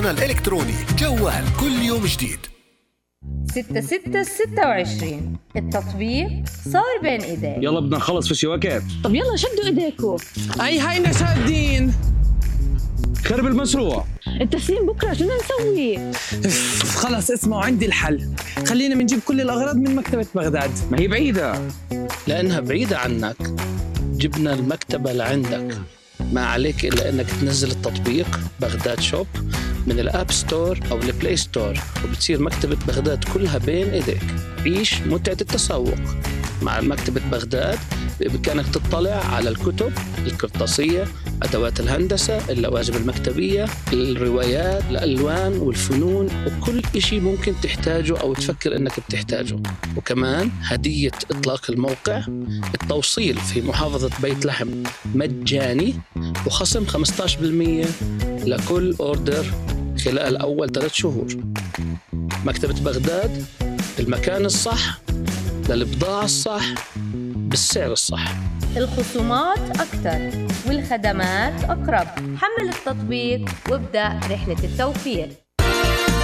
الإلكتروني جوال كل يوم جديد. 6626 التطبيق صار بين ايديك. يلا بدنا نخلص في شواكات. طب يلا شدوا ايديكم. هينا شادين. خرب المشروع. التسليم بكره شو بدنا نسوي؟ خلص اسمعوا عندي الحل. خلينا بنجيب كل الأغراض من مكتبة بغداد. ما هي بعيدة. لأنها بعيدة عنك جبنا المكتبة لعندك. ما عليك إلا أنك تنزل التطبيق بغداد شوب من الأب ستور أو البلاي ستور، وبتصير مكتبة بغداد كلها بين إيديك. عيش متعة التسوق مع مكتبة بغداد. بإمكانك تطلع على الكتب القرطاسية، أدوات الهندسة، اللوازم المكتبية، الروايات، الألوان والفنون، وكل إشي ممكن تحتاجه أو تفكر أنك بتحتاجه. وكمان هدية إطلاق الموقع، التوصيل في محافظة بيت لحم مجاني، وخصم 15% لكل أوردر خلال أول 3 شهور. مكتبة بغداد، المكان الصح للبضاعة الصح بالسعر الصح. الخصومات أكثر والخدمات أقرب. حمل التطبيق وابدأ رحلة التوفير.